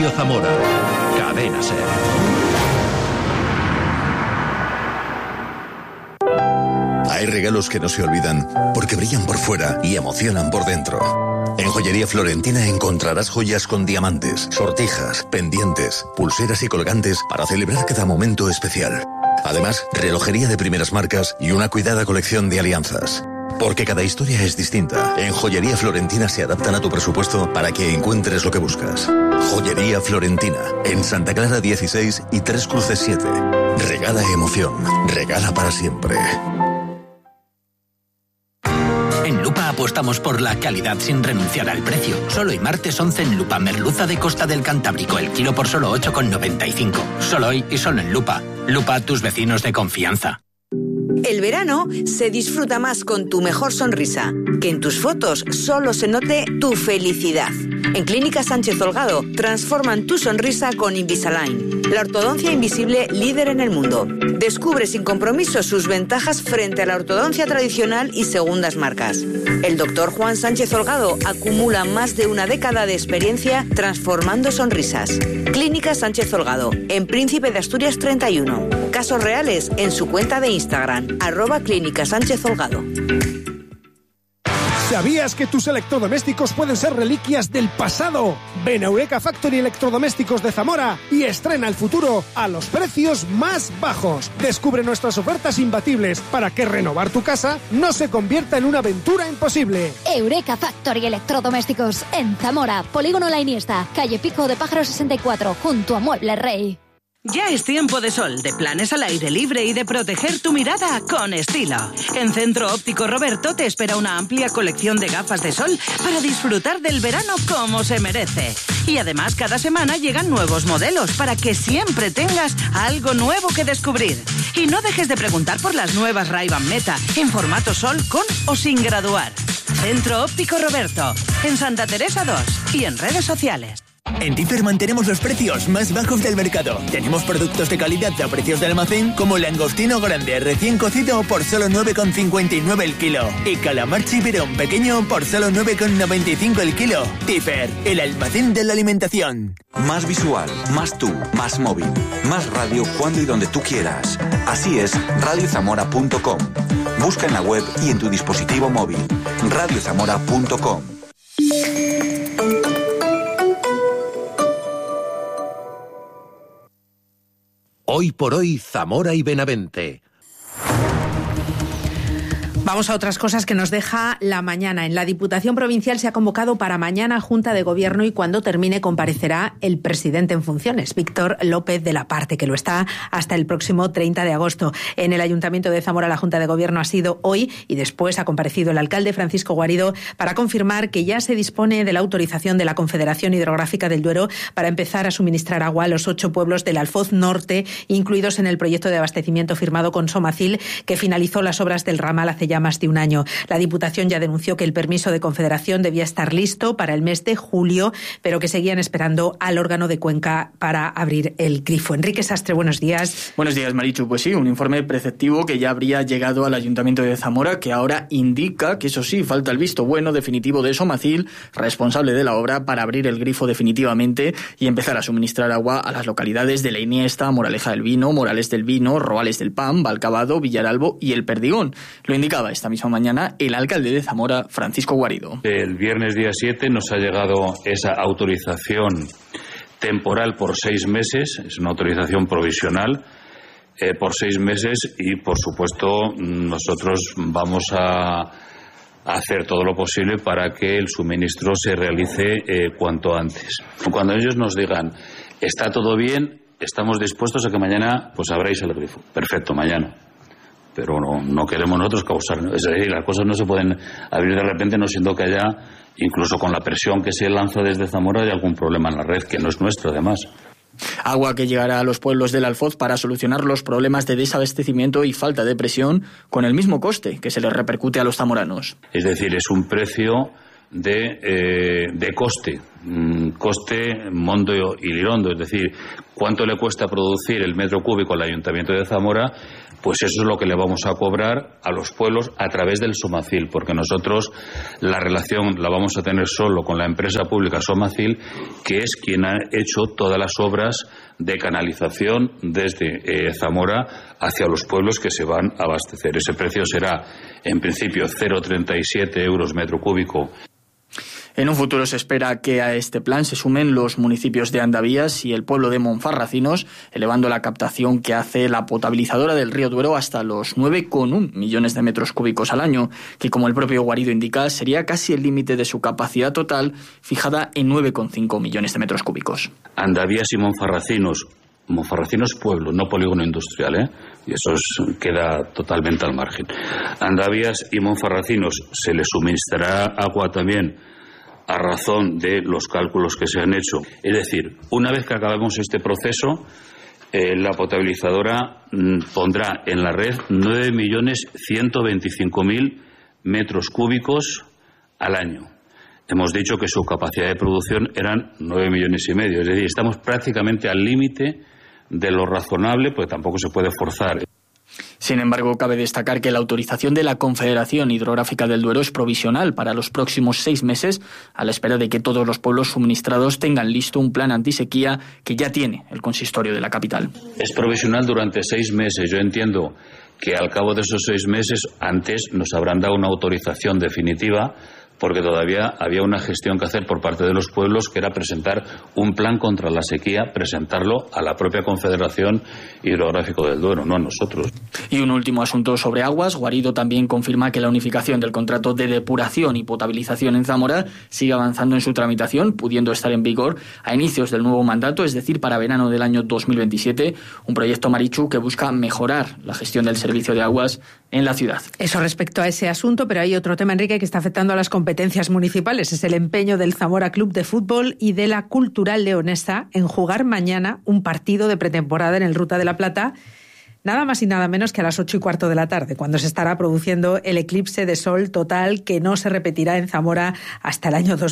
Radio Zamora. Cadena SER. Hay regalos que no se olvidan porque brillan por fuera y emocionan por dentro. En Joyería Florentina encontrarás joyas con diamantes, sortijas, pendientes, pulseras y colgantes para celebrar cada momento especial. Además, relojería de primeras marcas y una cuidada colección de alianzas. Porque cada historia es distinta. En Joyería Florentina se adaptan a tu presupuesto para que encuentres lo que buscas. Joyería Florentina, en Santa Clara 16 y Tres Cruces 7. Regala emoción, regala para siempre. En Lupa apostamos por la calidad sin renunciar al precio. Solo hoy martes 11 en Lupa, merluza de Costa del Cantábrico, el kilo por solo 8,95. Solo hoy y solo en Lupa. Lupa, tus vecinos de confianza. El verano se disfruta más con tu mejor sonrisa. Que en tus fotos solo se note tu felicidad. En Clínica Sánchez Holgado transforman tu sonrisa con Invisalign, la ortodoncia invisible líder en el mundo. Descubre sin compromiso sus ventajas frente a la ortodoncia tradicional y segundas marcas. El doctor Juan Sánchez Holgado acumula más de una década de experiencia transformando sonrisas. Clínica Sánchez Holgado, en Príncipe de Asturias 31. Casos reales en su cuenta de Instagram, @Clínica Sánchez Holgado. ¿Sabías que tus electrodomésticos pueden ser reliquias del pasado? Ven a Eureka Factory Electrodomésticos de Zamora y estrena el futuro a los precios más bajos. Descubre nuestras ofertas imbatibles para que renovar tu casa no se convierta en una aventura imposible. Eureka Factory Electrodomésticos en Zamora, Polígono La Iniesta, calle Pico de Pájaro 64, junto a Mueble Rey. Ya es tiempo de sol, de planes al aire libre y de proteger tu mirada con estilo. En Centro Óptico Roberto te espera una amplia colección de gafas de sol para disfrutar del verano como se merece. Y además cada semana llegan nuevos modelos para que siempre tengas algo nuevo que descubrir. Y no dejes de preguntar por las nuevas Ray-Ban Meta en formato sol con o sin graduar. Centro Óptico Roberto, en Santa Teresa 2 y en redes sociales. En Differ mantenemos los precios más bajos del mercado. Tenemos productos de calidad a precios de almacén como langostino grande recién cocido por solo 9,59 el kilo y calamar chipirón pequeño por solo 9,95 el kilo. Differ, el almacén de la alimentación. Más visual, más tú, más móvil, más radio cuando y donde tú quieras. Así es, radiozamora.com. Busca en la web y en tu dispositivo móvil. radiozamora.com. Hoy por hoy, Zamora y Benavente. Vamos a otras cosas que nos deja la mañana. En la Diputación Provincial se ha convocado para mañana Junta de Gobierno y cuando termine comparecerá el presidente en funciones, Víctor López de la Parte, que lo está hasta el próximo 30 de agosto. En el Ayuntamiento de Zamora la Junta de Gobierno ha sido hoy y después ha comparecido el alcalde Francisco Guarido para confirmar que ya se dispone de la autorización de la Confederación Hidrográfica del Duero para empezar a suministrar agua a los 8 pueblos del Alfoz Norte, incluidos en el proyecto de abastecimiento firmado con Somacil, que finalizó las obras del ramal hace ya más de un año. La Diputación ya denunció que el permiso de confederación debía estar listo para el mes de julio, pero que seguían esperando al órgano de Cuenca para abrir el grifo. Enrique Sastre, buenos días. Buenos días, Marichu. Pues sí, un informe preceptivo que ya habría llegado al Ayuntamiento de Zamora, que ahora indica que, eso sí, falta el visto bueno definitivo de Somacil, responsable de la obra, para abrir el grifo definitivamente y empezar a suministrar agua a las localidades de La Iniesta, Moraleja del Vino, Morales del Vino, Roales del Pan, Valcabado, Villaralbo y El Perdigón. Lo indicaba esta misma mañana el alcalde de Zamora, Francisco Guarido. El viernes día 7 nos ha llegado esa autorización temporal por 6 meses, es una autorización provisional por 6 meses y, por supuesto, nosotros vamos a hacer todo lo posible para que el suministro se realice cuanto antes. Cuando ellos nos digan, está todo bien, estamos dispuestos a que mañana pues abráis el grifo. Perfecto, mañana. Pero no queremos nosotros causar. Es decir, las cosas no se pueden abrir de repente, no siendo que haya, incluso con la presión que se lanza desde Zamora, hay algún problema en la red, que no es nuestro además. Agua que llegará a los pueblos del Alfoz para solucionar los problemas de desabastecimiento y falta de presión, con el mismo coste que se les repercute a los zamoranos. Es decir, es un precio de coste, coste Mondo y Lirondo, es decir, cuánto le cuesta producir el metro cúbico al Ayuntamiento de Zamora, pues eso es lo que le vamos a cobrar a los pueblos a través del Somacil, porque nosotros la relación la vamos a tener solo con la empresa pública Somacil, que es quien ha hecho todas las obras de canalización desde Zamora hacia los pueblos que se van a abastecer. Ese precio será, en principio, 0,37 euros metro cúbico. En un futuro se espera que a este plan se sumen los municipios de Andavías y el pueblo de Monfarracinos, elevando la captación que hace la potabilizadora del río Duero hasta los 9,1 millones de metros cúbicos al año, que, como el propio Guarido indica, sería casi el límite de su capacidad total, fijada en 9,5 millones de metros cúbicos. Andavías y Monfarracinos. Monfarracinos pueblo, no polígono industrial, y eso queda totalmente al margen. Andavías y Monfarracinos se les suministrará agua también a razón de los cálculos que se han hecho. Es decir, una vez que acabemos este proceso, la potabilizadora pondrá en la red 9.125.000 metros cúbicos al año. Hemos dicho que su capacidad de producción eran 9,5 millones. Es decir, estamos prácticamente al límite de lo razonable, pues tampoco se puede forzar. Sin embargo, cabe destacar que la autorización de la Confederación Hidrográfica del Duero es provisional para los próximos 6 meses, a la espera de que todos los pueblos suministrados tengan listo un plan antisequía que ya tiene el consistorio de la capital. Es provisional durante 6 meses. Yo entiendo que al cabo de esos 6 meses, antes nos habrán dado una autorización definitiva, porque todavía había una gestión que hacer por parte de los pueblos, que era presentar un plan contra la sequía, presentarlo a la propia Confederación Hidrográfica del Duero, no a nosotros. Y un último asunto sobre aguas. Guarido también confirma que la unificación del contrato de depuración y potabilización en Zamora sigue avanzando en su tramitación, pudiendo estar en vigor a inicios del nuevo mandato, es decir, para verano del año 2027, un proyecto Marichu que busca mejorar la gestión del servicio de aguas en la ciudad. Eso respecto a ese asunto, pero hay otro tema, Enrique, que está afectando a las competencias municipales. Es el empeño del Zamora Club de Fútbol y de la Cultural Leonesa en jugar mañana un partido de pretemporada en el Ruta de la Plata, nada más y nada menos que a las 8:15 de la tarde, cuando se estará produciendo el eclipse de sol total que no se repetirá en Zamora hasta el año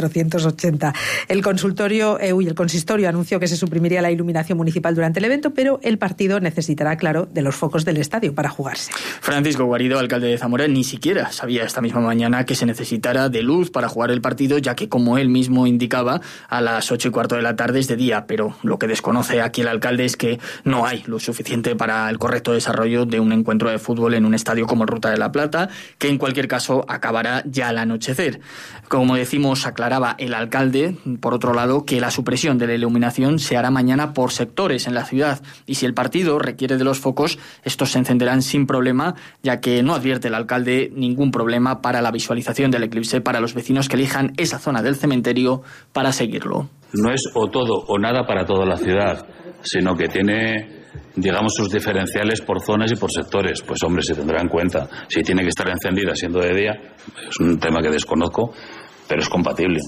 2480. El consistorio anunció que se suprimiría la iluminación municipal durante el evento, pero el partido necesitará, claro, de los focos del estadio para jugarse. Francisco Guarido, alcalde de Zamora, ni siquiera sabía esta misma mañana que se necesitara de luz para jugar el partido, ya que, como él mismo indicaba, a las 8:15 de la tarde es de día, pero lo que desconoce aquí el alcalde es que no hay luz suficiente para el correcto desarrollo de un encuentro de fútbol en un estadio como el Ruta de la Plata, que en cualquier caso acabará ya al anochecer. Como decimos, aclaraba el alcalde, por otro lado, que la supresión de la iluminación se hará mañana por sectores en la ciudad, y si el partido requiere de los focos, estos se encenderán sin problema, ya que no advierte el alcalde ningún problema para la visualización del eclipse para los vecinos que elijan esa zona del cementerio para seguirlo. No es o todo o nada para toda la ciudad, sino que tiene, digamos, sus diferenciales por zonas y por sectores. Pues hombre, se tendrá en cuenta. Si tiene que estar encendida siendo de día, es un tema que desconozco, pero es compatible.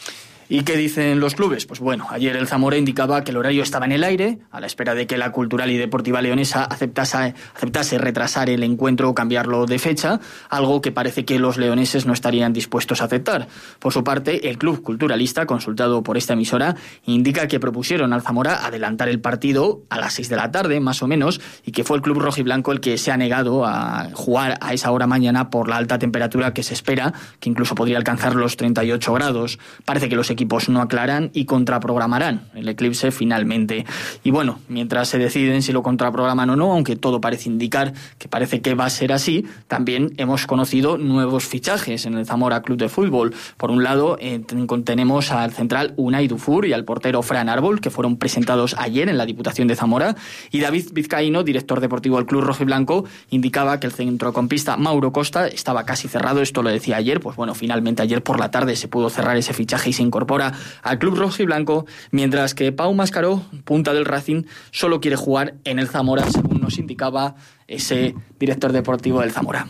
¿Y qué dicen los clubes? Pues bueno, ayer el Zamora indicaba que el horario estaba en el aire, a la espera de que la Cultural y Deportiva Leonesa aceptase retrasar el encuentro o cambiarlo de fecha, algo que parece que los leoneses no estarían dispuestos a aceptar. Por su parte, el club culturalista, consultado por esta emisora, indica que propusieron al Zamora adelantar el partido a las 6 de la tarde, más o menos, y que fue el club rojiblanco el que se ha negado a jugar a esa hora mañana por la alta temperatura que se espera, que incluso podría alcanzar los 38 grados. Parece que los equipos no aclaran y contraprogramarán el eclipse finalmente. Y bueno, mientras se deciden si lo contraprograman o no, aunque todo parece indicar que parece que va a ser así, también hemos conocido nuevos fichajes en el Zamora Club de Fútbol. Por un lado, tenemos al central Unai Dufour y al portero Fran Árbol, que fueron presentados ayer en la Diputación de Zamora, y David Vizcaíno, director deportivo del club rojiblanco, indicaba que el centrocampista Mauro Costa estaba casi cerrado. Esto lo decía ayer, pues bueno, finalmente ayer por la tarde se pudo cerrar ese fichaje y se incorpora al club rojiblanco, mientras que Pau Mascaró, punta del Racing, solo quiere jugar en el Zamora, según nos indicaba ese director deportivo del Zamora.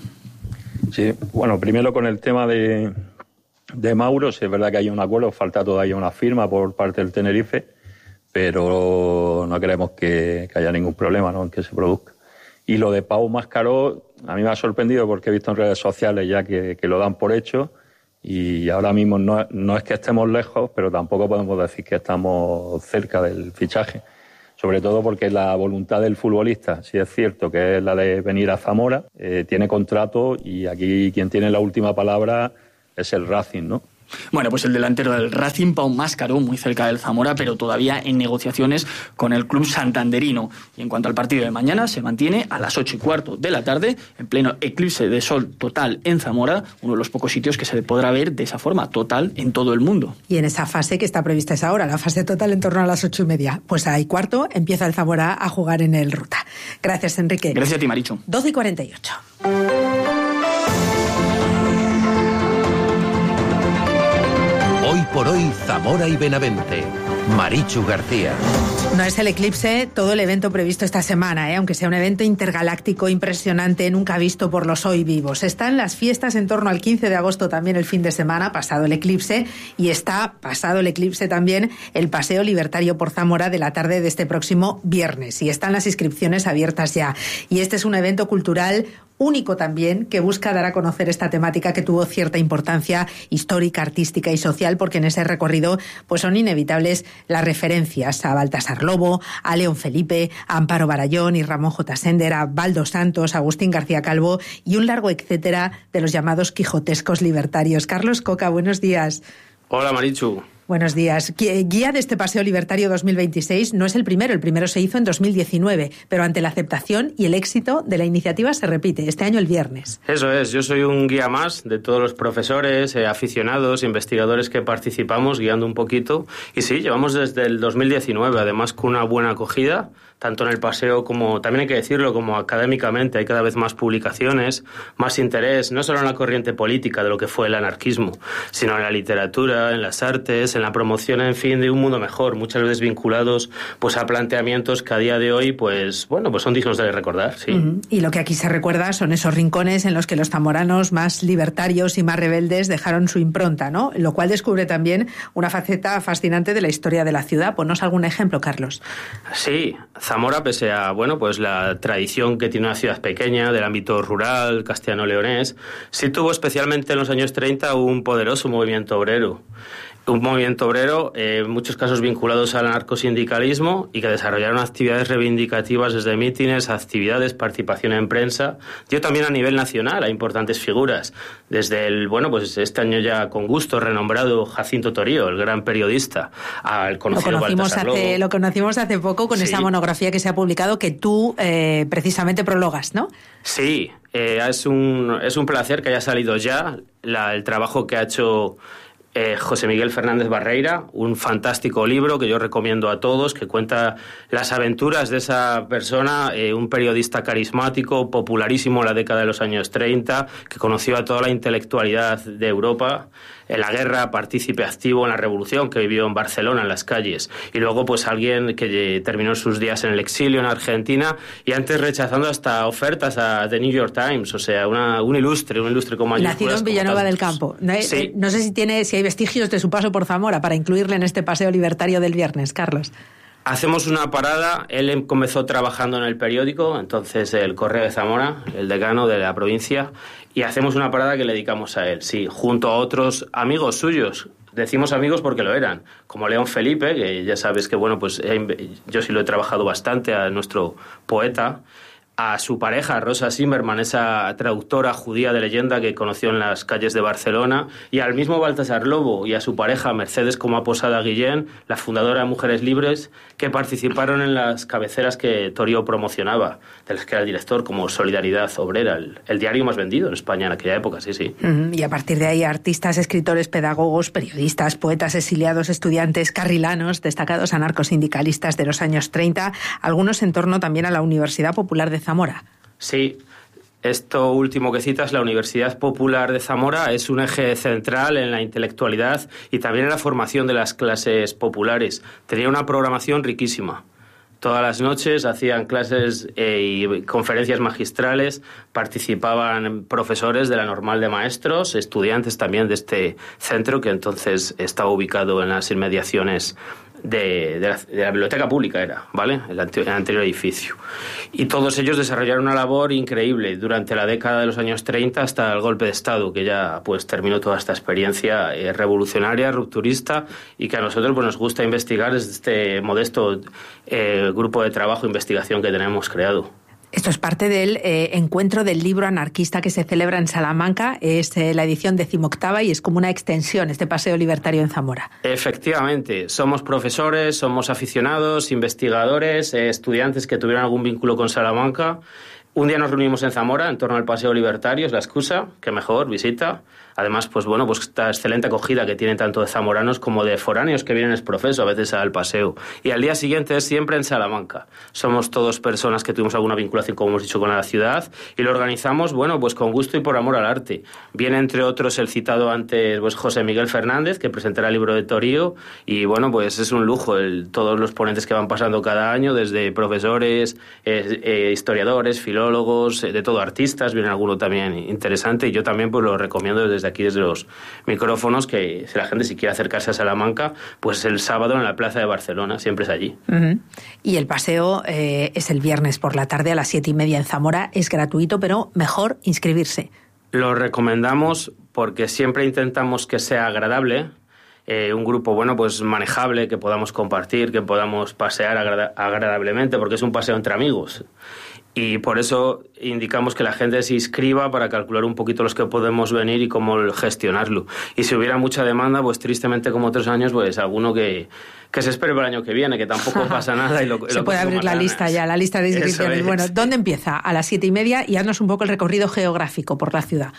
Sí, bueno, primero con el tema de Mauro, es verdad que hay un acuerdo, falta todavía una firma por parte del Tenerife, pero no creemos que haya ningún problema, ¿no?, en que se produzca. Y lo de Pau Mascaró, a mí me ha sorprendido porque he visto en redes sociales ya que lo dan por hecho, y ahora mismo no es que estemos lejos, pero tampoco podemos decir que estamos cerca del fichaje. Sobre todo porque la voluntad del futbolista, si es cierto que es la de venir a Zamora, tiene contrato y aquí quien tiene la última palabra es el Racing, ¿no? Bueno, pues el delantero del Racing, Pau Máscaro, muy cerca del Zamora, pero todavía en negociaciones con el club santanderino. Y en cuanto al partido de mañana, se mantiene a las 8:15 de la tarde, en pleno eclipse de sol total en Zamora, uno de los pocos sitios que se podrá ver de esa forma total en todo el mundo. Y en esa fase que está prevista esa hora, la fase total en torno a las 8:30. Pues ahí 8:15 empieza el Zamora a jugar en el Ruta. Gracias, Enrique. Gracias a ti, Marichu. 12:48. Hoy por hoy, Zamora y Benavente. Marichu García. No es el eclipse todo el evento previsto esta semana, aunque sea un evento intergaláctico impresionante, nunca visto por los hoy vivos. Están las fiestas en torno al 15 de agosto también el fin de semana, pasado el eclipse, y está pasado el eclipse también el paseo libertario por Zamora de la tarde de este próximo viernes. Y están las inscripciones abiertas ya. Y este es un evento cultural único también, que busca dar a conocer esta temática que tuvo cierta importancia histórica, artística y social, porque en ese recorrido pues son inevitables las referencias a Baltasar Lobo, a León Felipe, a Amparo Barallón y Ramón J. Sender, a Baldo Santos, a Agustín García Calvo y un largo etcétera de los llamados quijotescos libertarios. Carlos Coca, buenos días. Hola, Marichu. Buenos días. Guía de este Paseo Libertario 2026 no es el primero se hizo en 2019, pero ante la aceptación y el éxito de la iniciativa se repite este año el viernes. Eso es, yo soy un guía más de todos los profesores, aficionados, investigadores que participamos guiando un poquito. Y sí, llevamos desde el 2019, además con una buena acogida, tanto en el paseo como, también hay que decirlo, como académicamente. Hay cada vez más publicaciones, más interés, no solo en la corriente política de lo que fue el anarquismo, sino en la literatura, en las artes, en la promoción, en fin, de un mundo mejor, muchas veces vinculados pues a planteamientos que a día de hoy pues son dignos de recordar, sí. Y lo que aquí se recuerda son esos rincones en los que los zamoranos más libertarios y más rebeldes dejaron su impronta, ¿no? Lo cual descubre también una faceta fascinante de la historia de la ciudad. Ponnos algún ejemplo, Carlos. Sí, Zamora, pese a pues la tradición que tiene una ciudad pequeña del ámbito rural, castellano-leonés, sí tuvo especialmente en los años 30 un poderoso movimiento obrero. Un movimiento obrero, en muchos casos vinculados al anarcosindicalismo y que desarrollaron actividades reivindicativas desde mítines, actividades, participación en prensa. Dio también a nivel nacional a importantes figuras, desde el, pues este año ya con gusto renombrado Jacinto Torío, el gran periodista, al conocido Baltasar Lobo. Lo conocimos hace poco con esa monografía que se ha publicado que tú precisamente prologas, ¿no? Sí, es un placer que haya salido ya el trabajo que ha hecho José Miguel Fernández Barreira, un fantástico libro que yo recomiendo a todos, que cuenta las aventuras de esa persona, un periodista carismático, popularísimo en la década de los años 30, que conoció a toda la intelectualidad de Europa, en la guerra, partícipe activo en la revolución, que vivió en Barcelona, en las calles, y luego pues alguien que terminó sus días en el exilio en Argentina y antes rechazando hasta ofertas a The New York Times, o sea, un ilustre con mayúsculas. Nacido en Villanueva del Campo. Sí. No sé si hay vestigios de su paso por Zamora para incluirle en este paseo libertario del viernes, Carlos. Hacemos una parada. Él comenzó trabajando en el periódico, entonces el Correo de Zamora, el decano de la provincia, y hacemos una parada que le dedicamos a él, sí, junto a otros amigos suyos. Decimos amigos porque lo eran, como León Felipe, que ya sabes que yo sí lo he trabajado bastante, a nuestro poeta, a su pareja, Rosa Zimmerman, esa traductora judía de leyenda que conoció en las calles de Barcelona, y al mismo Baltasar Lobo y a su pareja Mercedes Comaposada Guillén, la fundadora de Mujeres Libres, que participaron en las cabeceras que Torío promocionaba, de las que era el director, como Solidaridad Obrera, el diario más vendido en España en aquella época, sí. Y a partir de ahí, artistas, escritores, pedagogos, periodistas, poetas exiliados, estudiantes, carrilanos, destacados anarcosindicalistas de los años 30, algunos en torno también a la Universidad Popular de Zamora. Sí, esto último que citas, la Universidad Popular de Zamora, es un eje central en la intelectualidad y también en la formación de las clases populares. Tenía una programación riquísima. Todas las noches hacían clases y conferencias magistrales, participaban profesores de la Normal de Maestros, estudiantes también de este centro, que entonces estaba ubicado en las inmediaciones de la biblioteca pública era, ¿vale? El anterior edificio. Y todos ellos desarrollaron una labor increíble durante la década de los años 30 hasta el golpe de Estado, que ya pues terminó toda esta experiencia revolucionaria, rupturista, y que a nosotros pues nos gusta investigar desde este modesto grupo de trabajo e investigación que tenemos creado. Esto es parte del encuentro del libro anarquista que se celebra en Salamanca. Es la edición 18ª y es como una extensión, este paseo libertario en Zamora. Efectivamente, somos profesores, somos aficionados, investigadores, estudiantes que tuvieron algún vínculo con Salamanca. Un día nos reunimos en Zamora en torno al paseo libertario, es la excusa, que mejor, visita. Además, pues bueno, pues esta excelente acogida que tienen tanto de zamoranos como de foráneos que vienen exprofeso a veces al paseo. Y al día siguiente es siempre en Salamanca. Somos todos personas que tuvimos alguna vinculación, como hemos dicho, con la ciudad y lo organizamos, bueno, pues con gusto y por amor al arte. Viene, entre otros, el citado antes, pues José Miguel Fernández, que presentará el libro de Torío, y bueno, pues es un lujo todos los ponentes que van pasando cada año, desde profesores, historiadores, filólogos, de todo, artistas, viene alguno también interesante, y yo también pues lo recomiendo desde aquí, desde los micrófonos, que si la gente si quiere acercarse a Salamanca, pues el sábado en la Plaza de Barcelona, siempre es allí. Uh-huh. Y el paseo es el viernes por la tarde a las 7:30 en Zamora, es gratuito, pero mejor inscribirse. Lo recomendamos porque siempre intentamos que sea agradable, un grupo, bueno, pues manejable, que podamos compartir, que podamos pasear agradablemente, porque es un paseo entre amigos. Y por eso indicamos que la gente se inscriba para calcular un poquito los que podemos venir y cómo gestionarlo. Y si hubiera mucha demanda, pues tristemente como otros años, pues alguno que se espere para el año que viene, que tampoco pasa nada. Se puede abrir la lista ya, la lista de inscripciones. Bueno, ¿dónde empieza? A las 7:30 y haznos un poco el recorrido geográfico por la ciudad.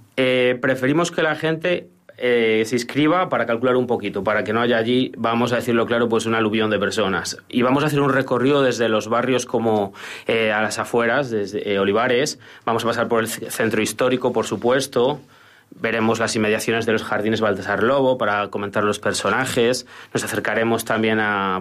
Preferimos que la gente se inscriba para calcular un poquito, para que no haya allí, vamos a decirlo claro, pues un aluvión de personas. Y vamos a hacer un recorrido desde los barrios como a las afueras, desde Olivares, vamos a pasar por el centro histórico, por supuesto, veremos las inmediaciones de los jardines Baltasar Lobo para comentar los personajes, nos acercaremos también a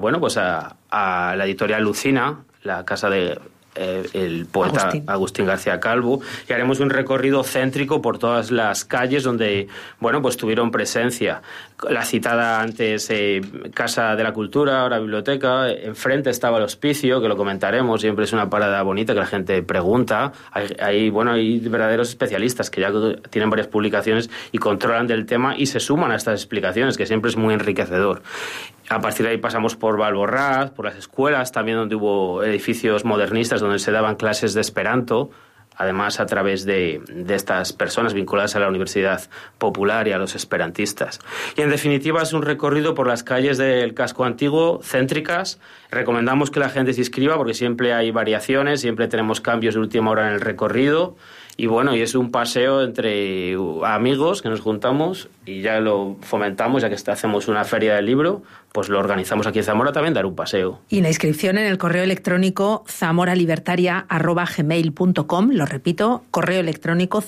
la editorial Lucina, la casa de el poeta Agustín García Calvo, y haremos un recorrido céntrico por todas las calles donde, bueno, pues tuvieron presencia. La citada antes Casa de la Cultura, ahora biblioteca, enfrente estaba el Hospicio, que lo comentaremos, siempre es una parada bonita que la gente pregunta. Hay verdaderos especialistas que ya tienen varias publicaciones y controlan del tema y se suman a estas explicaciones, que siempre es muy enriquecedor. A partir de ahí pasamos por Valborraz, por las escuelas, también donde hubo edificios modernistas donde se daban clases de Esperanto, además a través de estas personas vinculadas a la Universidad Popular y a los esperantistas. Y en definitiva es un recorrido por las calles del casco antiguo, céntricas. Recomendamos que la gente se inscriba porque siempre hay variaciones, siempre tenemos cambios de última hora en el recorrido. Y bueno, y es un paseo entre amigos que nos juntamos y ya lo fomentamos, ya que hacemos una feria del libro, pues lo organizamos aquí en Zamora también, dar un paseo. Y la inscripción en el correo electrónico zamoralibertaria@gmail.com, lo repito, correo electrónico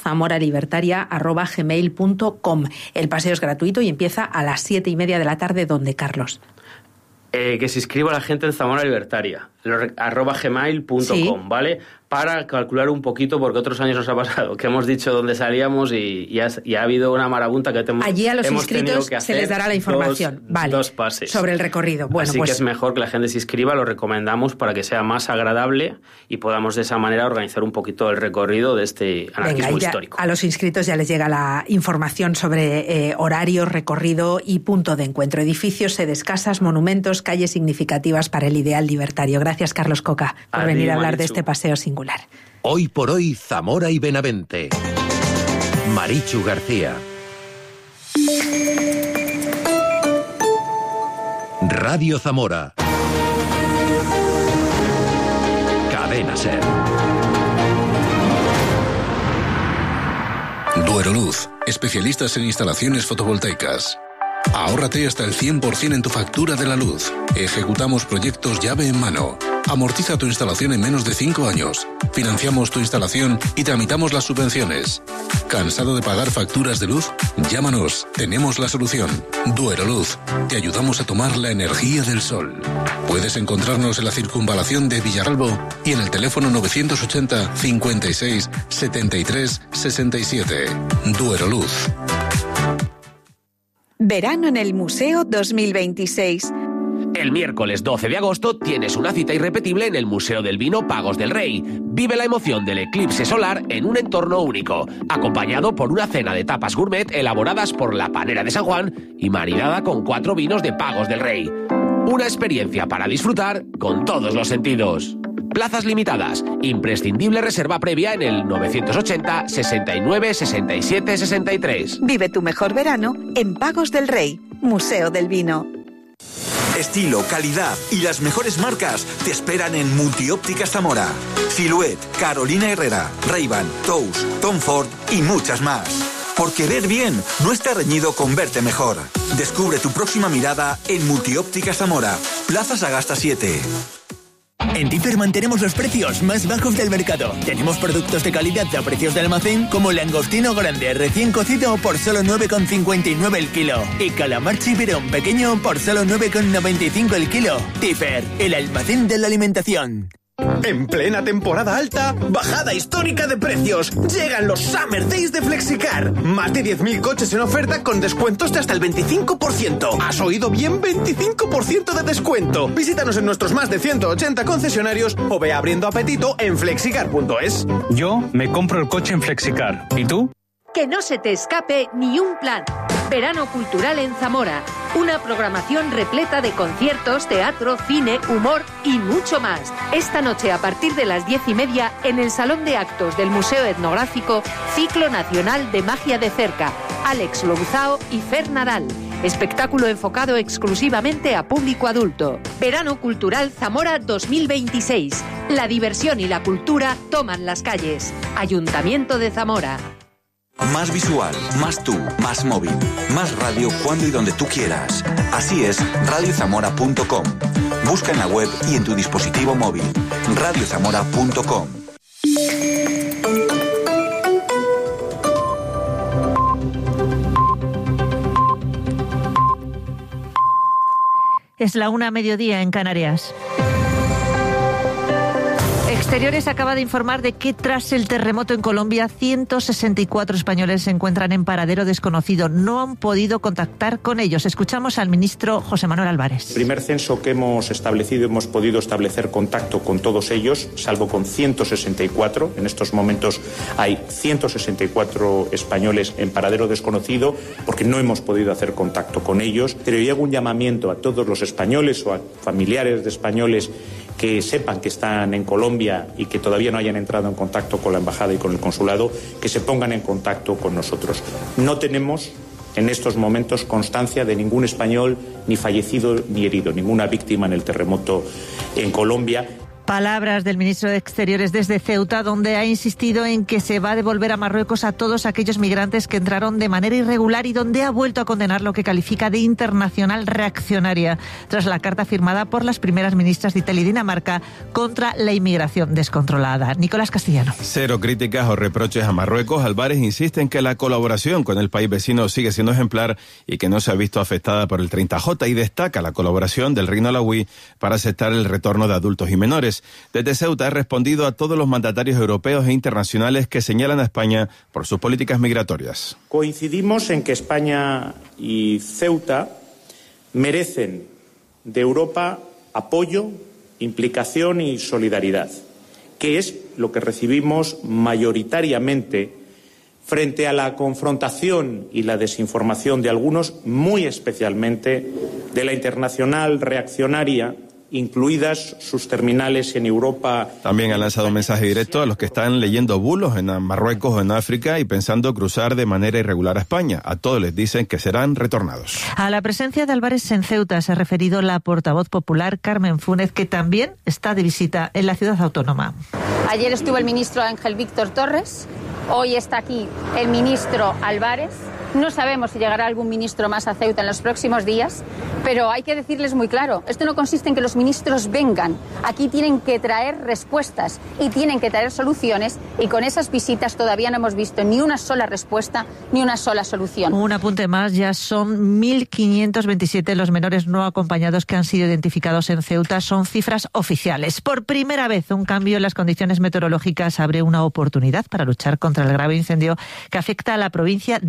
zamoralibertaria@gmail.com. El paseo es gratuito y empieza a las 7:30 de la tarde, ¿dónde, Carlos? Que se inscriba la gente en Zamora Libertaria, @gmail.com, ¿sí? ¿Vale? Para calcular un poquito, porque otros años nos ha pasado, que hemos dicho dónde salíamos y ha habido una marabunta que allí a los inscritos se les dará la información, dos pases sobre el recorrido. Bueno, así que es mejor que la gente se inscriba, lo recomendamos para que sea más agradable y podamos de esa manera organizar un poquito el recorrido de este anarquismo histórico. A los inscritos ya les llega la información sobre horario, recorrido y punto de encuentro. Edificios, sedes, casas, monumentos, calles significativas para el ideal libertario. Gracias, Carlos Coca, por venir a hablar de este paseo singular. Hoy por hoy, Zamora y Benavente. Marichu García. Radio Zamora. Cadena SER. Dueroluz, especialistas en instalaciones fotovoltaicas. Ahórrate hasta el 100% en tu factura de la luz. Ejecutamos proyectos llave en mano. Amortiza tu instalación en menos de 5 años. Financiamos tu instalación y tramitamos las subvenciones. ¿Cansado de pagar facturas de luz? Llámanos, tenemos la solución. Dueroluz, te ayudamos a tomar la energía del sol. Puedes encontrarnos en la circunvalación de Villaralbo y en el teléfono 980 56 73 67. Dueroluz. Verano en el Museo 2026. El miércoles 12 de agosto tienes una cita irrepetible en el Museo del Vino Pagos del Rey. Vive la emoción del eclipse solar en un entorno único, acompañado por una cena de tapas gourmet elaboradas por la Panera de San Juan y maridada con 4 vinos de Pagos del Rey. Una experiencia para disfrutar con todos los sentidos. Plazas limitadas. Imprescindible reserva previa en el 980 69 67 63. Vive tu mejor verano en Pagos del Rey, Museo del Vino. Estilo, calidad y las mejores marcas te esperan en Multiópticas Zamora. Silhouette, Carolina Herrera, Ray-Ban, Tous, Tom Ford y muchas más. Porque ver bien no está reñido con verte mejor. Descubre tu próxima mirada en Multiópticas Zamora, Plaza Sagasta 7. En Differ mantenemos los precios más bajos del mercado. Tenemos productos de calidad a precios de almacén como langostino grande recién cocido por solo 9,59 el kilo y calamar chipirón pequeño por solo 9,95 el kilo. Differ, el almacén de la alimentación. En plena temporada alta, bajada histórica de precios. Llegan los Summer Days de Flexicar. Más de 10.000 coches en oferta con descuentos de hasta el 25%. ¿Has oído bien? 25% de descuento. Visítanos en nuestros más de 180 concesionarios o ve abriendo apetito en flexicar.es. Yo me compro el coche en Flexicar. ¿Y tú? Que no se te escape ni un plan. Verano Cultural en Zamora. Una programación repleta de conciertos, teatro, cine, humor y mucho más. Esta noche a partir de las 10:30 en el Salón de Actos del Museo Etnográfico, Ciclo Nacional de Magia de Cerca. Alex Louzao y Fer Nadal. Espectáculo enfocado exclusivamente a público adulto. Verano Cultural Zamora 2026. La diversión y la cultura toman las calles. Ayuntamiento de Zamora. Más visual, más tú, más móvil, más radio cuando y donde tú quieras. Así es, radiozamora.com. Busca en la web y en tu dispositivo móvil. radiozamora.com. Es la 1:00 en Canarias. Exteriores acaba de informar de que tras el terremoto en Colombia, 164 españoles se encuentran en paradero desconocido. No han podido contactar con ellos. Escuchamos al ministro José Manuel Álvarez. El primer censo que hemos establecido, hemos podido establecer contacto con todos ellos, salvo con 164. En estos momentos hay 164 españoles en paradero desconocido porque no hemos podido hacer contacto con ellos. Pero yo hago un llamamiento a todos los españoles o a familiares de españoles que sepan que están en Colombia y que todavía no hayan entrado en contacto con la embajada y con el consulado, que se pongan en contacto con nosotros. No tenemos en estos momentos constancia de ningún español ni fallecido ni herido, ninguna víctima en el terremoto en Colombia. Palabras del ministro de Exteriores desde Ceuta, donde ha insistido en que se va a devolver a Marruecos a todos aquellos migrantes que entraron de manera irregular y donde ha vuelto a condenar lo que califica de internacional reaccionaria tras la carta firmada por las primeras ministras de Italia y Dinamarca contra la inmigración descontrolada. Nicolás Castellano. Cero críticas o reproches a Marruecos. Álvarez insiste en que la colaboración con el país vecino sigue siendo ejemplar y que no se ha visto afectada por el 30J, y destaca la colaboración del Reino Alauí para aceptar el retorno de adultos y menores. Desde Ceuta ha respondido a todos los mandatarios europeos e internacionales que señalan a España por sus políticas migratorias. Coincidimos en que España y Ceuta merecen de Europa apoyo, implicación y solidaridad, que es lo que recibimos mayoritariamente frente a la confrontación y la desinformación de algunos, muy especialmente de la internacional reaccionaria, incluidas sus terminales en Europa. También ha lanzado un mensaje directo a los que están leyendo bulos en Marruecos o en África y pensando cruzar de manera irregular a España. A todos les dicen que serán retornados. A la presencia de Álvarez en Ceuta se ha referido la portavoz popular Carmen Fúnez, que también está de visita en la ciudad autónoma. Ayer estuvo el ministro Ángel Víctor Torres, hoy está aquí el ministro Álvarez. No sabemos si llegará algún ministro más a Ceuta en los próximos días, pero hay que decirles muy claro, esto no consiste en que los ministros vengan, aquí tienen que traer respuestas y tienen que traer soluciones, y con esas visitas todavía no hemos visto ni una sola respuesta ni una sola solución. Un apunte más, ya son 1.527 los menores no acompañados que han sido identificados en Ceuta, son cifras oficiales. Por primera vez, un cambio en las condiciones meteorológicas abre una oportunidad para luchar contra el grave incendio que afecta a la provincia de Huelva.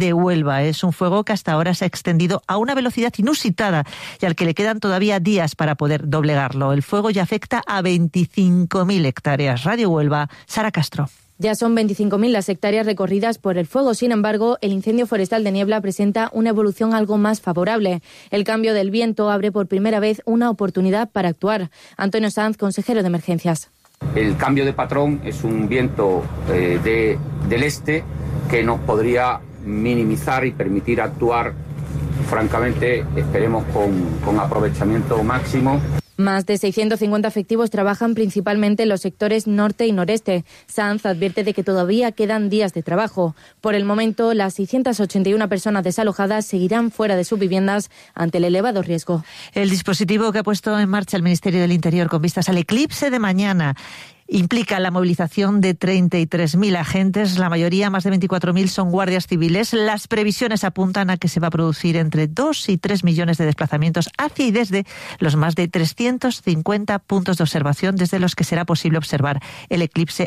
Huelva. Es un fuego que hasta ahora se ha extendido a una velocidad inusitada y al que le quedan todavía días para poder doblegarlo. El fuego ya afecta a 25.000 hectáreas. Radio Huelva, Sara Castro. Ya son 25.000 las hectáreas recorridas por el fuego. Sin embargo, el incendio forestal de Niebla presenta una evolución algo más favorable. El cambio del viento abre por primera vez una oportunidad para actuar. Antonio Sanz, consejero de Emergencias. El cambio de patrón es un viento del este que nos podría minimizar y permitir actuar, francamente, esperemos con aprovechamiento máximo. Más de 650 efectivos trabajan principalmente en los sectores norte y noreste. Sanz advierte de que todavía quedan días de trabajo. Por el momento, las 681 personas desalojadas seguirán fuera de sus viviendas ante el elevado riesgo. El dispositivo que ha puesto en marcha el Ministerio del Interior con vistas al eclipse de mañana implica la movilización de 33.000 agentes, la mayoría, más de 24.000, son guardias civiles. Las previsiones apuntan a que se va a producir entre 2 y 3 millones de desplazamientos hacia y desde los más de 350 puntos de observación desde los que será posible observar el eclipse